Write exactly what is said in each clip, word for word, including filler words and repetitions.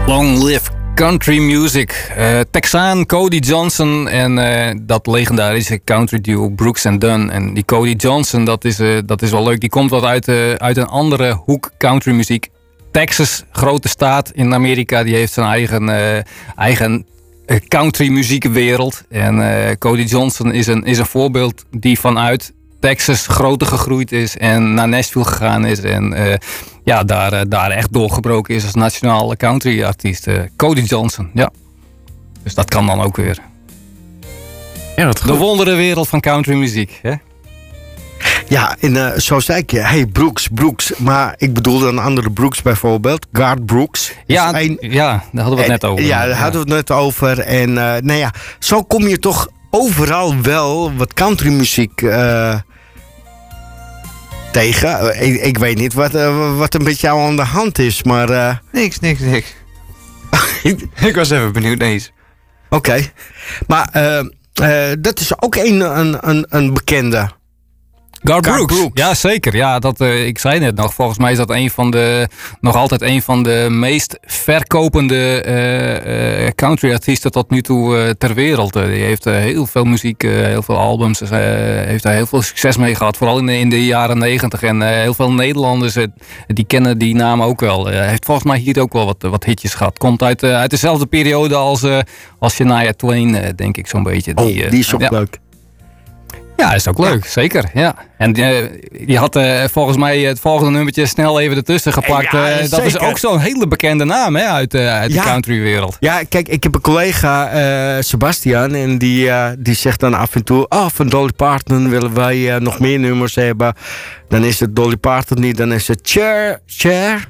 Long live country music. Uh, Texaan Cody Johnson en uh, dat legendarische country duo Brooks and Dunn. En die Cody Johnson, dat is, uh, dat is wel leuk. Die komt wat uit, uh, uit een andere hoek country muziek. Texas, grote staat in Amerika, die heeft zijn eigen, uh, eigen uh, country muziekwereld. En uh, Cody Johnson is een, is een voorbeeld die vanuit Texas groter gegroeid is en naar Nashville gegaan is. En uh, ja, daar, uh, daar echt doorgebroken is als nationale country artiest. Uh, Cody Johnson, ja. Dus dat kan dan ook weer. Ja, wat goed. De wonderenwereld van country muziek, hè? Ja, en uh, zo zei ik je, hey Brooks, Brooks. Maar ik bedoelde een andere Brooks bijvoorbeeld. Garth Brooks. Ja, een, ja, daar hadden we het net over. Ja, daar hadden we het net over. En uh, nou ja, zo kom je toch overal wel wat countrymuziek uh, tegen. Ik, ik weet niet wat, uh, wat er met jou aan de hand is, maar... Uh... Niks, niks, niks. Ik was even benieuwd eens. Oké. Okay. Maar uh, uh, dat is ook een, een, een, een bekende... Garth Brooks. Brooks. Ja, zeker. Ja, dat, uh, ik zei net nog, volgens mij is dat een van de, nog altijd een van de meest verkopende uh, uh, country artiesten tot nu toe uh, ter wereld. Uh, die heeft uh, heel veel muziek, uh, heel veel albums, uh, heeft daar heel veel succes mee gehad. Vooral in de, in de jaren negentig. En uh, heel veel Nederlanders, uh, die kennen die naam ook wel. Hij uh, heeft volgens mij hier ook wel wat, wat hitjes gehad. Komt uit, uh, uit dezelfde periode als, uh, als Shania Twain, uh, denk ik zo'n beetje. Die, oh, die is ook uh, leuk. Ja, is ook leuk, ja. Zeker. Ja. En uh, die had uh, volgens mij het volgende nummertje snel even ertussen gepakt. Ja, uh, dat is ook zo'n hele bekende naam, hè, uit, uh, uit ja. de countrywereld. Ja, kijk, ik heb een collega, uh, Sebastian, en die, uh, die zegt dan af en toe... Oh, van Dolly Parton willen wij uh, nog meer nummers hebben. Dan is het Dolly Parton niet, dan is het Cher. Cher.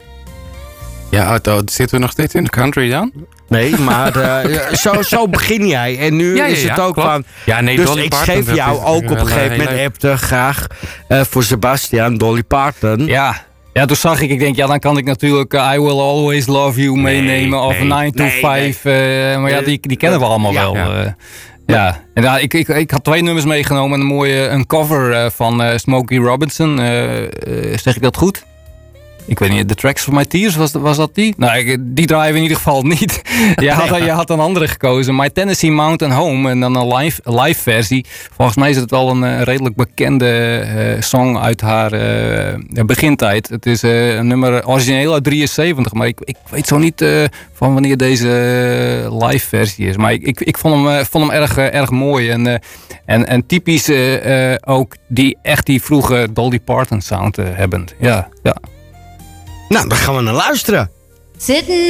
Ja, Otto, zitten we nog steeds in de country dan? Nee, maar uh, zo, zo begin jij. En nu ja, ja, is het ja, ook klopt. Van... Ja, nee, dus Dolly ik Parton geef jou ook op een gegeven moment appte graag uh, voor Sebastian, Dolly Parton. Ja. Ja, toen zag ik, ik denk, ja, dan kan ik natuurlijk uh, I Will Always Love You meenemen. Nee, of nee, nine to five. Nee. Uh, maar ja, die, die kennen we allemaal ja, wel. Ja. Uh, ja. En ja, ik, ik, ik had twee nummers meegenomen. Een mooie een cover uh, van uh, Smokey Robinson. Uh, uh, zeg ik dat goed? Ik weet niet, The Tracks for My Tears, was, was dat die? Nou, ik, die draaien we in ieder geval niet. je, had, je had een andere gekozen. My Tennessee Mountain Home en dan een live, live versie. Volgens mij is het wel een uh, redelijk bekende uh, song uit haar uh, begintijd. Het is uh, een nummer origineel uit drieënzeventig, maar ik, ik weet zo niet uh, van wanneer deze uh, live versie is. Maar ik, ik, ik vond hem, uh, vond hem erg, uh, erg mooi en, uh, en, en typisch uh, uh, ook die echt die vroege Dolly Parton sound uh, hebbend. Ja, ja. Nou, dan gaan we naar luisteren. Sitting